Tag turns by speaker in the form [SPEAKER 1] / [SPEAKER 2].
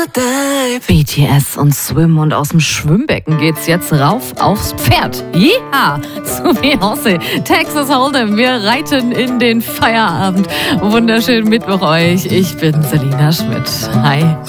[SPEAKER 1] BTS und Swim, und aus dem Schwimmbecken geht's jetzt rauf aufs Pferd. Ja, zu Beyoncé. Texas Hold'em. Wir reiten in den Feierabend. Wunderschönen Mittwoch euch. Ich bin Selina Schmidt. Hi.